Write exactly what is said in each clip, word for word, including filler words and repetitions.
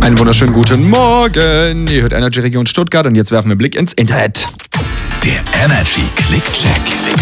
Einen wunderschönen guten Morgen. Ihr hört Energy Region Stuttgart und jetzt werfen wir einen Blick ins Internet. Der Energy Click-Check.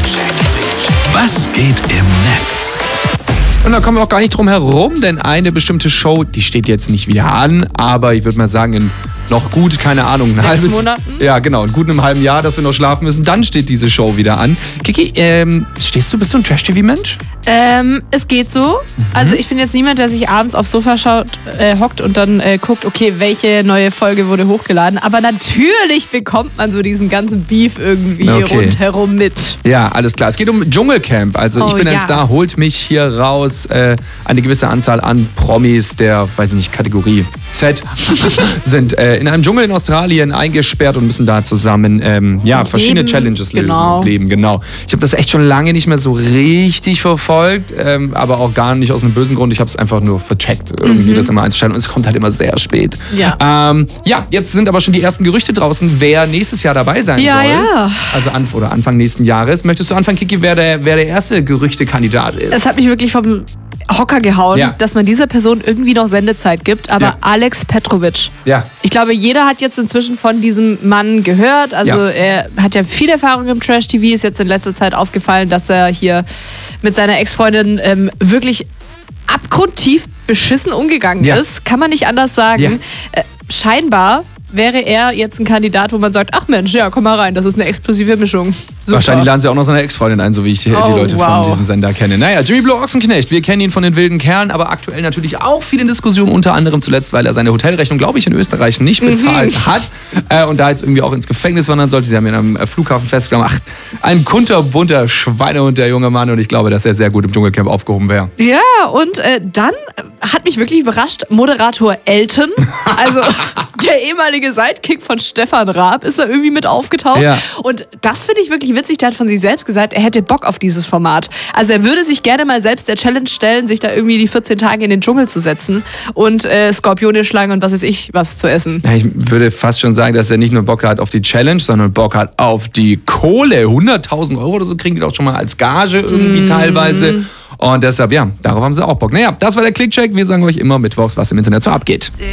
Was geht im Netz? Und da kommen wir auch gar nicht drum herum, denn eine bestimmte Show, die steht jetzt nicht wieder an, aber ich würde mal sagen, in noch gut, keine Ahnung, ein Sechs halbes Monaten? Ja, genau, in gut einem halben Jahr, dass wir noch schlafen müssen, dann steht diese Show wieder an. Kiki, ähm, stehst du, bist du ein Trash-T V-Mensch? Ähm, es geht so. Also ich bin jetzt niemand, der sich abends aufs Sofa schaut, äh, hockt und dann äh, guckt, okay, welche neue Folge wurde hochgeladen. Aber natürlich bekommt man so diesen ganzen Beef irgendwie Okay. rundherum mit. Ja, alles klar. Es geht um Dschungelcamp. Also ich Oh, bin ein ja. Star, holt mich hier raus. Äh, eine gewisse Anzahl an Promis der, weiß ich nicht, Kategorie Z sind äh, in einem Dschungel in Australien eingesperrt und müssen da zusammen ähm, ja, verschiedene Leben, Challenges lösen genau. und leben. Genau. Ich habe das echt schon lange nicht mehr so richtig verfolgt, ähm, aber auch gar nicht aus einem bösen Grund. Ich habe es einfach nur vercheckt, irgendwie Mhm. das immer einzustellen und es kommt halt immer sehr spät. Ja. Ähm, ja, jetzt sind aber schon die ersten Gerüchte draußen, wer nächstes Jahr dabei sein Ja, soll. ja. Also an, oder Anfang nächsten Jahres. Möchtest du anfangen, Kiki, wer der, wer der erste Gerüchtekandidat ist? Es hat mich wirklich vom Hocker gehauen, Ja. dass man dieser Person irgendwie noch Sendezeit gibt. Aber Ja. Alex Petrovic. Ja. Ich glaube, jeder hat jetzt inzwischen von diesem Mann gehört. Also Ja. er hat ja viel Erfahrung im Trash-T V. Ist jetzt in letzter Zeit aufgefallen, dass er hier mit seiner Ex-Freundin ähm, wirklich abgrundtief beschissen umgegangen Ja. ist. Kann man nicht anders sagen. Ja. Äh, scheinbar wäre er jetzt ein Kandidat, wo man sagt, ach Mensch, ja, komm mal rein, das ist eine explosive Mischung. Super. Wahrscheinlich laden sie auch noch seine Ex-Freundin ein, so wie ich die, Oh, die Leute wow. von diesem Sender kenne. Naja, Jimmy Blue Ochsenknecht, wir kennen ihn von den wilden Kerlen, aber aktuell natürlich auch viel in Diskussion, unter anderem zuletzt, weil er seine Hotelrechnung, glaube ich, in Österreich nicht bezahlt Mhm. hat äh, und da jetzt irgendwie auch ins Gefängnis wandern sollte. Sie haben ihn am äh, Flughafen festgenommen. Ach, ein kunterbunter Schweinehund, der junge Mann, und ich glaube, dass er sehr gut im Dschungelcamp aufgehoben wäre. Ja, und äh, dann hat mich wirklich überrascht, Moderator Elton, also der ehemalige Sidekick von Stefan Raab, ist da irgendwie mit aufgetaucht. Ja. Und das finde ich wirklich witzig, der hat von sich selbst gesagt, er hätte Bock auf dieses Format. Also er würde sich gerne mal selbst der Challenge stellen, sich da irgendwie die vierzehn Tage in den Dschungel zu setzen und äh, Skorpione schlagen und was weiß ich, was zu essen. Ja, ich würde fast schon sagen, dass er nicht nur Bock hat auf die Challenge, sondern Bock hat auf die Kohle. hunderttausend Euro oder so kriegen die doch schon mal als Gage irgendwie teilweise. Und deshalb, ja, darauf haben sie auch Bock. Naja, das war der Clickcheck. Wir sagen euch immer mittwochs, was im Internet so abgeht.